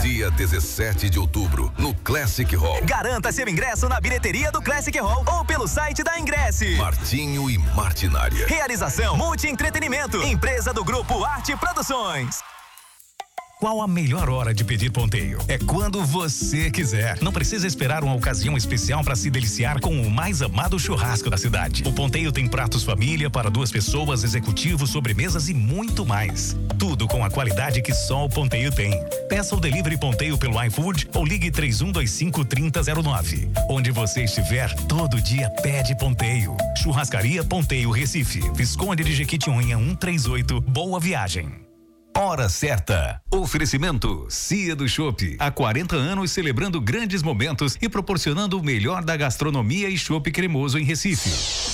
Dia 17 de outubro, no Classic Hall. Garanta seu ingresso na bilheteria do Classic Hall ou pelo site da Ingresse. Martinho e Martinária. Realização Multi Entretenimento, empresa do Grupo Arte Produções. Qual a melhor hora de pedir ponteio? É quando você quiser. Não precisa esperar uma ocasião especial para se deliciar com o mais amado churrasco da cidade. O ponteio tem pratos família para 2 pessoas, executivos, sobremesas e muito mais. Tudo com a qualidade que só o ponteio tem. Peça o delivery ponteio pelo iFood ou ligue 3125-3009. Onde você estiver, todo dia pede ponteio. Churrascaria Ponteio Recife. Visconde de Jequitinhonha 138. Boa viagem. Hora certa. Oferecimento Cia do Chopp. Há 40 anos celebrando grandes momentos e proporcionando o melhor da gastronomia e chopp cremoso em Recife.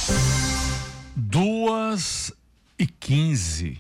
2h15.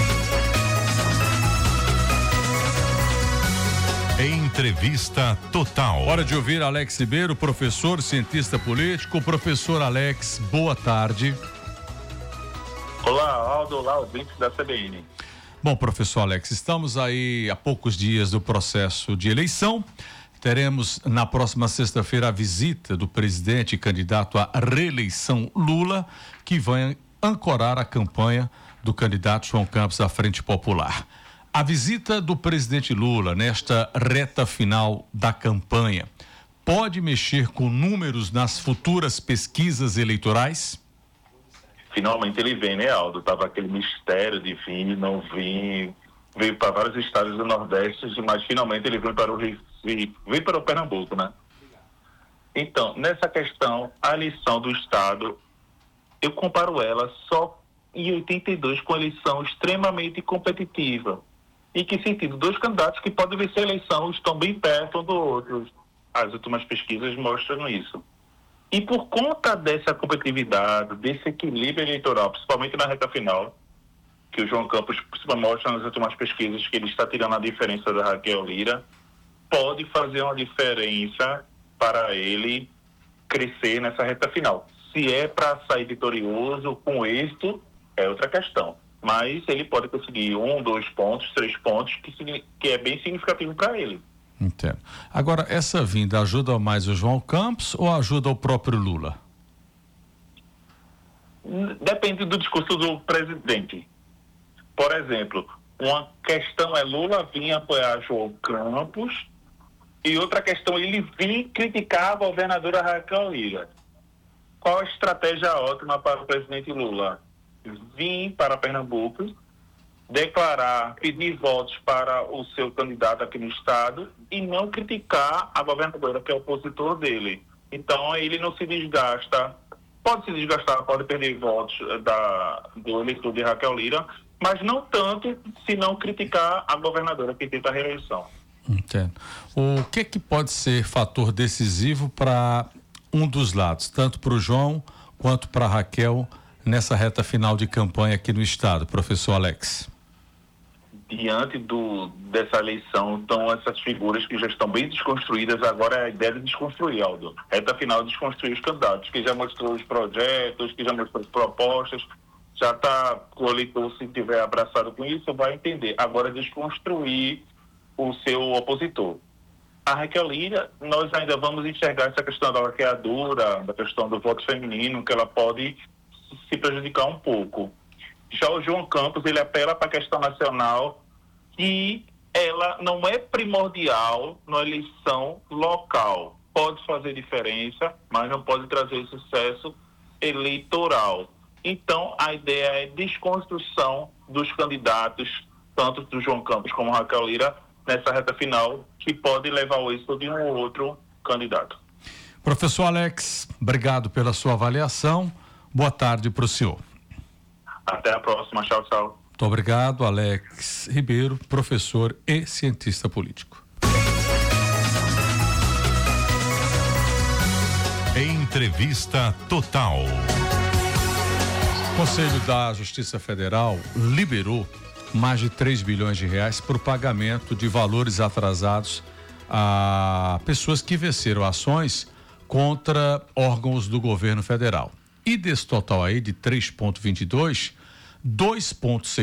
Entrevista Total. Hora de ouvir Alex Ribeiro, professor, cientista político. Professor Alex, boa tarde. Olá, Aldo. Olá, ouvintes da CBN. Bom, professor Alex, estamos aí a poucos dias do processo de eleição. Teremos na próxima sexta-feira a visita do presidente e candidato à reeleição Lula, que vai ancorar a campanha do candidato João Campos à Frente Popular. A visita do presidente Lula nesta reta final da campanha pode mexer com números nas futuras pesquisas eleitorais? Finalmente ele vem, né, Aldo? Tava aquele mistério de vir, não vir, veio para vários estados do Nordeste, mas finalmente ele veio para o Recife, veio para o Pernambuco, né? Então, nessa questão, a eleição do estado, eu comparo ela só em 82 com a eleição extremamente competitiva. Em que sentido? 2 candidatos que podem vencer a eleição estão bem perto um do outro. As últimas pesquisas mostram isso. E por conta dessa competitividade, desse equilíbrio eleitoral, principalmente na reta final, que o João Campos mostra nas últimas pesquisas que ele está tirando a diferença da Raquel Lira, pode fazer uma diferença para ele crescer nessa reta final. Se é para sair vitorioso com êxito, é outra questão. Mas ele pode conseguir 1, 2 pontos, 3 pontos, que é bem significativo para ele. Entendo. Agora, essa vinda ajuda mais o João Campos ou ajuda o próprio Lula? Depende do discurso do presidente. Por exemplo, uma questão é Lula vir apoiar João Campos e outra questão ele vir criticar a governadora Raquel Lira. Qual a estratégia ótima para o presidente Lula? Vir para Pernambuco, declarar, pedir votos para o seu candidato aqui no estado e não criticar a governadora, que é o opositor dele. Então, ele não se desgasta, pode se desgastar, pode perder votos do eleitor de Raquel Lira, mas não tanto se não criticar a governadora que tenta a reeleição. Entendo. O que pode ser fator decisivo para um dos lados, tanto para o João quanto para a Raquel, nessa reta final de campanha aqui no estado, professor Alex? Diante dessa eleição, estão essas figuras que já estão bem desconstruídas, agora é a ideia de desconstruir, Aldo. Reta final, desconstruir os candidatos, que já mostrou os projetos, que já mostrou as propostas, já está, o eleitor, se tiver abraçado com isso, vai entender. Agora, desconstruir o seu opositor. A Raquel Lira, nós ainda vamos enxergar essa questão da laqueadura, da questão do voto feminino, que ela pode se prejudicar um pouco. Já o João Campos, ele apela para a questão nacional, que ela não é primordial na eleição local. Pode fazer diferença, mas não pode trazer sucesso eleitoral. Então, a ideia é desconstrução dos candidatos, tanto do João Campos como Raquel Lira, nessa reta final, que pode levar ao êxito de um ou outro candidato. Professor Alex, obrigado pela sua avaliação. Boa tarde para o senhor. Até a próxima. Tchau, tchau. Muito obrigado, Alex Ribeiro, professor e cientista político. Entrevista Total. O Conselho da Justiça Federal liberou mais de 3 bilhões de reais por pagamento de valores atrasados a pessoas que venceram ações contra órgãos do governo federal. E desse total aí de 3,22, 2,6